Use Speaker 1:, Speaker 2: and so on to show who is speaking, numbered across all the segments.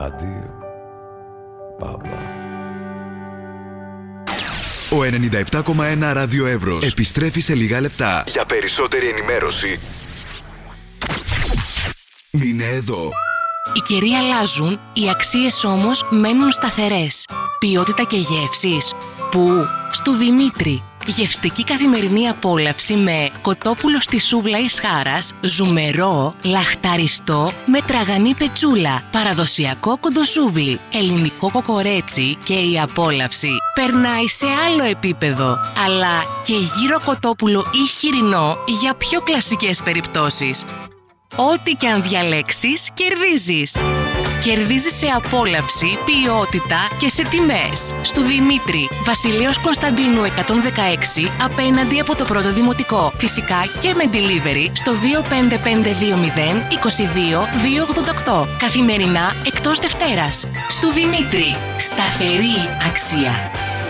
Speaker 1: Αντίο, μπαμπά.
Speaker 2: Ο 97,1 Ράδιο Εύρος επιστρέφει σε λίγα λεπτά. Για περισσότερη ενημέρωση, μείνε εδώ.
Speaker 3: Οι καιροί αλλάζουν, οι αξίες όμως μένουν σταθερές. Ποιότητα και γεύσεις. Πού? Στου Δημήτρη. Γευστική καθημερινή απόλαυση με κοτόπουλο στη σούβλα εις χάρας, ζουμερό, λαχταριστό με τραγανή πετσούλα, παραδοσιακό κοντοσούβλι, ελληνικό κοκορέτσι και η απόλαυση περνάει σε άλλο επίπεδο. Αλλά και γύρο κοτόπουλο ή χοιρινό για πιο κλασικές περιπτώσεις. Ό,τι και αν διαλέξεις, κερδίζεις. Κερδίζεις σε απόλαυση, ποιότητα και σε τιμές. Στου Δημήτρη, Βασιλέως Κωνσταντίνου 116, απέναντι από το πρώτο δημοτικό. Φυσικά και με delivery στο 25520 22 288. Καθημερινά εκτός Δευτέρας. Στου Δημήτρη, σταθερή αξία.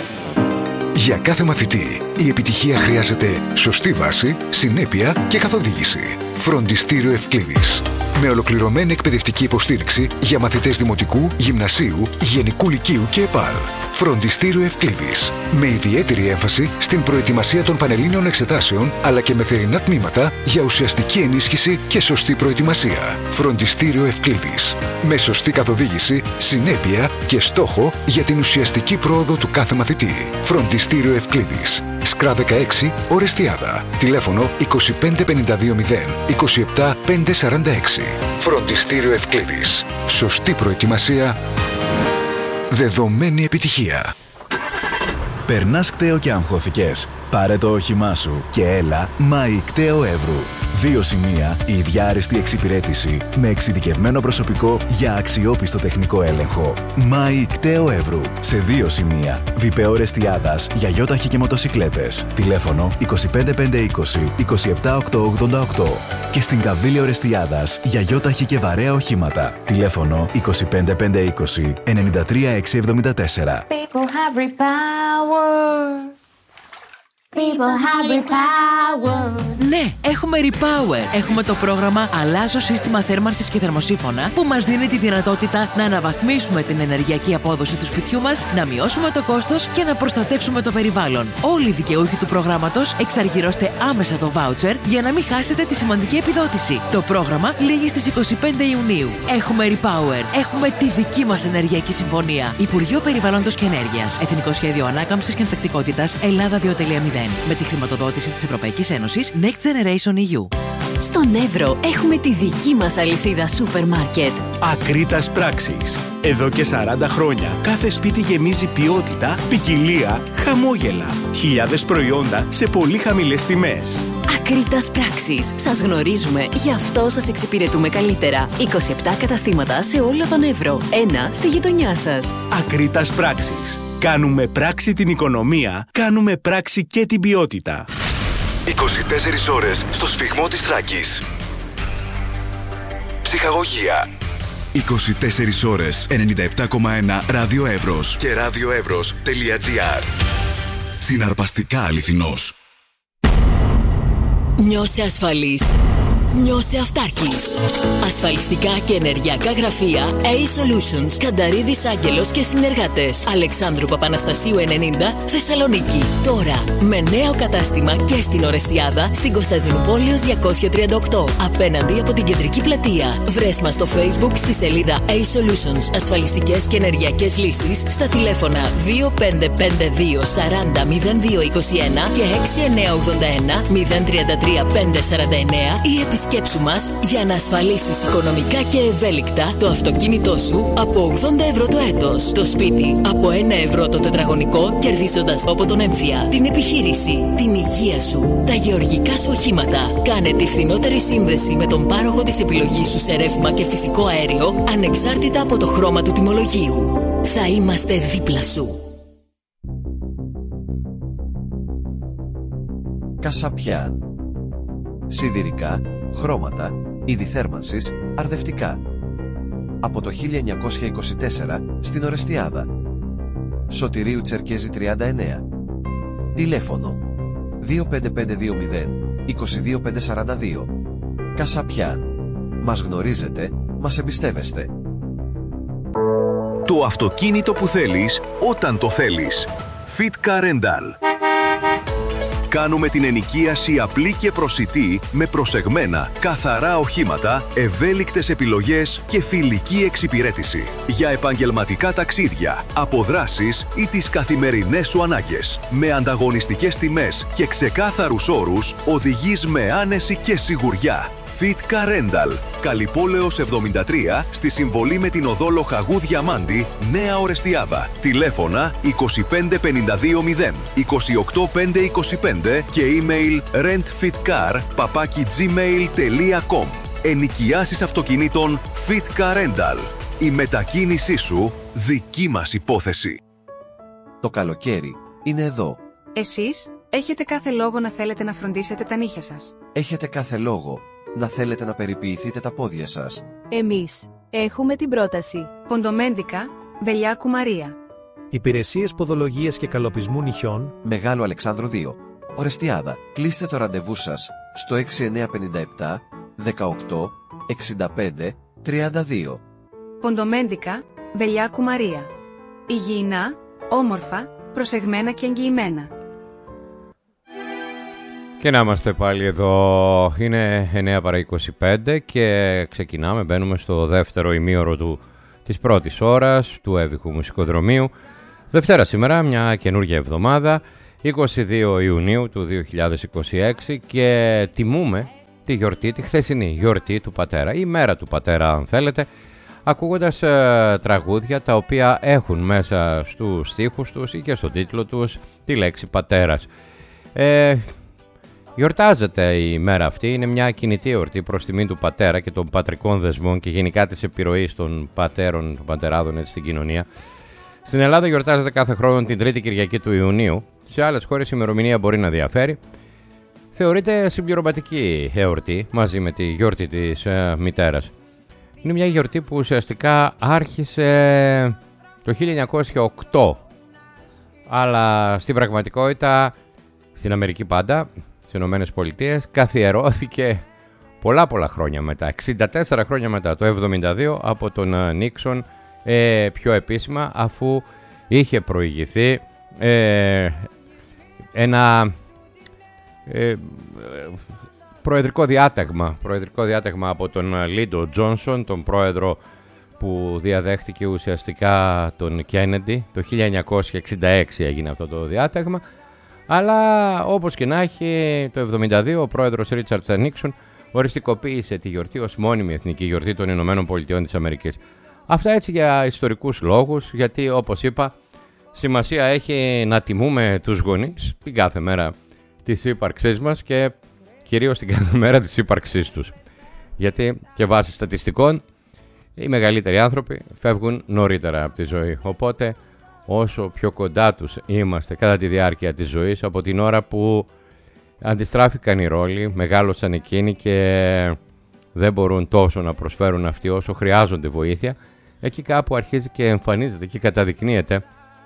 Speaker 4: Για κάθε μαθητή, η επιτυχία χρειάζεται σωστή βάση, συνέπεια και καθοδήγηση. Φροντιστήριο Ευκλήδης. Με ολοκληρωμένη εκπαιδευτική υποστήριξη για μαθητές δημοτικού, γυμνασίου, γενικού λυκείου και ΕΠΑΛ. Φροντιστήριο Ευκλήδης. Με ιδιαίτερη έμφαση στην προετοιμασία των πανελλήνιων εξετάσεων, αλλά και με θερινά τμήματα για ουσιαστική ενίσχυση και σωστή προετοιμασία. Φροντιστήριο Ευκλήδης. Με σωστή καθοδήγηση, συνέπεια και στόχο για την ουσιαστική πρόοδο του κάθε μαθητή. Φροντιστήριο Ευκλήδης. Σκρά 16, Ορεστιάδα. Τηλέφωνο 25520 27546. Φροντιστήριο Ευκλήδης. Σωστή προετοιμασία, δεδομένη επιτυχία.
Speaker 5: Περνάς κταίο και αγχώθηκες? Πάρε το όχημά σου και έλα Μάη Κταίο Εύρου. 2 σημεία, η ίδια άριστη εξυπηρέτηση με εξειδικευμένο προσωπικό για αξιόπιστο τεχνικό έλεγχο. Μάη Κταίο Εύρου. Σε 2 σημεία. Βιπεό Ορεστιάδας για γιόταχη και μοτοσικλέτες. Τηλέφωνο 25520 27888. Και στην Καβίλη Ορεστιάδας για γιόταχη και βαρέα οχήματα. Τηλέφωνο 25520 93674.
Speaker 6: People have repower. People have repower.
Speaker 7: Ναι, έχουμε Repower. Έχουμε το πρόγραμμα Αλλάζω σύστημα θέρμανσης και θερμοσύφωνα που μας δίνει τη δυνατότητα να αναβαθμίσουμε την ενεργειακή απόδοση του σπιτιού μας, να μειώσουμε το κόστος και να προστατεύσουμε το περιβάλλον. Όλοι οι δικαιούχοι του προγράμματος εξαργυρώστε άμεσα το voucher για να μην χάσετε τη σημαντική επιδότηση. Το πρόγραμμα λήγει στις 25 Ιουνίου. Έχουμε Repower. Έχουμε τη δική μας ενεργειακή συμφωνία. Υπουργείο Περιβάλλοντος και Ενέργειας. Εθνικό Σχέδιο Ανάκαμψης και Ανθεκτικότητας Ελλάδα 2.0. Με τη χρηματοδότηση της Ευρωπαϊκής Ένωσης Next Generation EU.
Speaker 8: Στον Εύρο έχουμε τη δική μας αλυσίδα σούπερ μάρκετ.
Speaker 9: Ακρίτας Πράξης. Εδώ και 40 χρόνια κάθε σπίτι γεμίζει ποιότητα, ποικιλία, χαμόγελα. Χιλιάδες προϊόντα σε πολύ χαμηλές τιμές.
Speaker 8: Ακρίτας Πράξης. Σας γνωρίζουμε, γι' αυτό σας εξυπηρετούμε καλύτερα. 27 καταστήματα σε όλο τον Εύρο. 1 στη γειτονιά σας.
Speaker 9: Ακρίτας Πράξης. Κάνουμε πράξη την οικονομία, κάνουμε πράξη και την ποιότητα.
Speaker 2: 24 ώρες στο σφιγμό της Θράκης. Ψυχαγωγία. 24 ώρες 97,1 Ράδιο Εύρος και radioevros.gr. Συναρπαστικά αληθινός.
Speaker 8: Νιώσε ασφαλής. Νιώσε αυτάρκης. Ασφαλιστικά και ενεργειακά γραφεία A-Solutions, Κανταρίδης Άγγελος και συνεργάτες. Αλεξάνδρου Παπαναστασίου 90, Θεσσαλονίκη. Τώρα με νέο κατάστημα και στην Ορεστιάδα, στην Κωνσταντινούπολεως 238, απέναντι από την κεντρική πλατεία. Βρες μας στο Facebook στη σελίδα A-Solutions, ασφαλιστικές και ενεργειακές λύσεις, στα τηλέφωνα 2552 40 0221 και 6981 033 549 ή επισκέψου μας για να ασφαλίσεις οικονομικά και ευέλικτα το αυτοκίνητό σου από 80 ευρώ το έτος, το σπίτι από 1 ευρώ το τετραγωνικό, κερδίζοντας από τον έμφυα, την επιχείρηση, την υγεία σου, τα γεωργικά σου οχήματα. Κάνε τη φθηνότερη σύνδεση με τον πάροχο της επιλογής σου σε ρεύμα και φυσικό αέριο, ανεξάρτητα από το χρώμα του τιμολογίου. Θα είμαστε δίπλα σου.
Speaker 10: Κασαπιάν. Σιδηρικά, χρώματα, είδη θέρμανσης, αρδευτικά. Από το 1924 στην Ορεστιάδα. Σωτηρίου Τσερκέζη 39. Τηλέφωνο 25520 22542. Κασαπιάν. Μας γνωρίζετε, μας εμπιστεύεστε.
Speaker 11: Το αυτοκίνητο που θέλεις όταν το θέλεις. Fitka Rental. Κάνουμε την ενοικίαση απλή και προσιτή με προσεγμένα, καθαρά οχήματα, ευέλικτες επιλογές και φιλική εξυπηρέτηση. Για επαγγελματικά ταξίδια, αποδράσεις ή τις καθημερινές σου ανάγκες. Με ανταγωνιστικές τιμές και ξεκάθαρους όρους, οδηγείς με άνεση και σιγουριά. Fitka Rental. Καλυπόλεως 73 στη συμβολή με την οδό Λοχαγού Διαμάντη, Νέα Ορεστιάδα. Τηλέφωνα 25520 28525 και email rentfitcar@gmail.com. Ενοικιάσεις αυτοκινήτων Fitka Rental. Η μετακίνησή σου δική μας υπόθεση.
Speaker 10: Το καλοκαίρι είναι εδώ.
Speaker 12: Εσείς έχετε κάθε λόγο να θέλετε να φροντίσετε τα νύχια σας.
Speaker 10: Έχετε κάθε λόγο να θέλετε να περιποιηθείτε τα πόδια σας.
Speaker 13: Εμείς έχουμε την πρόταση.
Speaker 12: Ποντομέντικα, Βελιάκου Μαρία.
Speaker 14: Υπηρεσίες ποδολογίας και καλοπισμού νυχιών.
Speaker 10: Μεγάλο Αλεξάνδρου 2. Ορεστιάδα. Κλείστε το ραντεβού σας στο 6957 18 65 32.
Speaker 12: Ποντομέντικα, Βελιάκου Μαρία. Υγιεινά, όμορφα, προσεγμένα και εγγυημένα.
Speaker 15: Και να είμαστε πάλι εδώ, είναι 9 παρά 25 και ξεκινάμε, μπαίνουμε στο δεύτερο ημίωρο της πρώτης ώρας του Εύηχου Μουσικοδρομίου. Δευτέρα σήμερα, μια καινούργια εβδομάδα, 22 Ιουνίου του 2026 και τιμούμε τη γιορτή, τη χθεσινή γιορτή του πατέρα, η μέρα του πατέρα αν θέλετε, ακούγοντας τραγούδια τα οποία έχουν μέσα στους στίχους τους ή και στον τίτλο τους τη λέξη πατέρας. Γιορτάζεται η μέρα αυτή, είναι μια κινητή εορτή προς τιμή του πατέρα και των πατρικών δεσμών και γενικά της επιρροής των πατέρων, των πατεράδων έτσι, στην κοινωνία. Στην Ελλάδα γιορτάζεται κάθε χρόνο την Τρίτη Κυριακή του Ιουνίου, σε άλλες χώρες η ημερομηνία μπορεί να διαφέρει. Θεωρείται συμπληρωματική εορτή μαζί με τη γιορτή της μητέρας. Είναι μια γιορτή που ουσιαστικά άρχισε το 1908, αλλά στην πραγματικότητα στην Αμερική πάντα, στις Ηνωμένες Πολιτείες, καθιερώθηκε πολλά χρόνια μετά, 64 χρόνια μετά, το 1972 από τον Νίξον πιο επίσημα, αφού είχε προηγηθεί ένα προεδρικό διάταγμα από τον Λίντο Τζόνσον, τον πρόεδρο που διαδέχτηκε ουσιαστικά τον Κέννεντι. Το 1966 έγινε αυτό το διάταγμα, αλλά όπως και να έχει, το 1972 ο πρόεδρος Ρίτσαρντ Νίξον οριστικοποίησε τη γιορτή ως μόνιμη εθνική γιορτή των Ηνωμένων Πολιτειών της Αμερικής. Αυτά έτσι για ιστορικούς λόγους, γιατί όπως είπα σημασία έχει να τιμούμε τους γονείς την κάθε μέρα της ύπαρξής μας και κυρίως την κάθε μέρα της ύπαρξής τους. Γιατί και βάσει στατιστικών οι μεγαλύτεροι άνθρωποι φεύγουν νωρίτερα από τη ζωή, οπότε όσο πιο κοντά τους είμαστε κατά τη διάρκεια της ζωής, από την ώρα που αντιστράφηκαν οι ρόλοι, μεγάλωσαν εκείνοι και δεν μπορούν τόσο να προσφέρουν αυτοί όσο χρειάζονται βοήθεια, εκεί κάπου αρχίζει και εμφανίζεται και καταδεικνύεται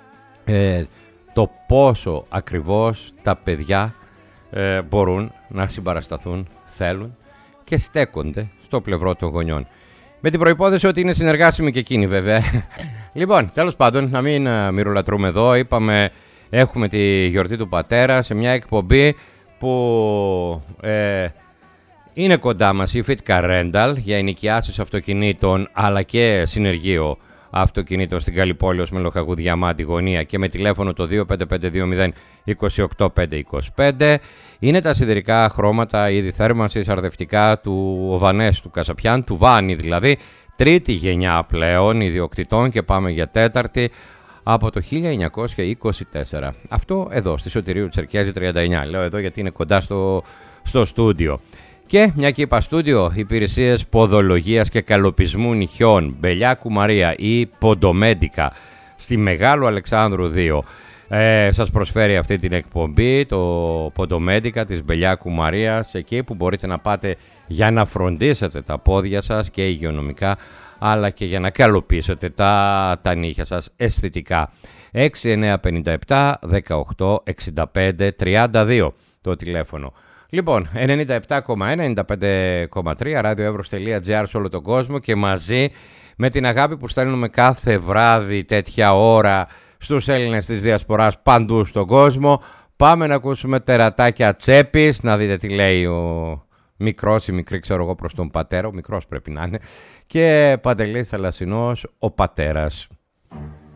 Speaker 15: το πόσο ακριβώς τα παιδιά μπορούν να συμπαρασταθούν, θέλουν και στέκονται στο πλευρό των γονιών. Με την προϋπόθεση ότι είναι συνεργάσιμοι και εκείνοι βέβαια. Λοιπόν, τέλος πάντων, να μην μυρολατρούμε εδώ. Είπαμε, έχουμε τη γιορτή του πατέρα σε μια εκπομπή που είναι κοντά μας η Fitka Rental για ενοικιάσεις αυτοκινήτων αλλά και συνεργείο αυτοκινήτων στην Καλυπόλεως με Λοχαγού Διαμάντη γωνία και με τηλέφωνο το 25520 28525. Είναι τα σιδηρικά χρώματα, είδη θέρμανσης αρδευτικά του Οβανές του Κασαπιάν, του Βάνη δηλαδή, τρίτη γενιά πλέον ιδιοκτητών και πάμε για τέταρτη από το 1924. Αυτό εδώ στη Σωτηρίου Τσερκέζη 39. Λέω εδώ γιατί είναι κοντά στο στούντιο. Και μια και είπα στούντιο, υπηρεσίες ποδολογίας και καλοπισμού νυχιών Μπελιάκου Μαρία ή Ποντομέντικα στη Μεγάλου Αλεξάνδρου 2 σας προσφέρει αυτή την εκπομπή, το Ποντομέντικα της Μπελιάκου Μαρίας, εκεί που μπορείτε να πάτε για να φροντίσετε τα πόδια σας και υγειονομικά, αλλά και για να καλοπίσετε τα νύχια σας αισθητικά. 6957 18 65 32 το τηλέφωνο. Λοιπόν, 97,1, 95,3, radioevros.gr σε όλο τον κόσμο και μαζί Με την αγάπη που στέλνουμε κάθε βράδυ τέτοια ώρα στους Έλληνες της Διασποράς παντού στον κόσμο, πάμε να ακούσουμε τερατάκια Τσέπης, να δείτε τι λέει ο μικρός ή μικρή, ξέρω εγώ, προς τον πατέρα, ο μικρός πρέπει να είναι, και Παντελής Θαλασσινός, ο πατέρας.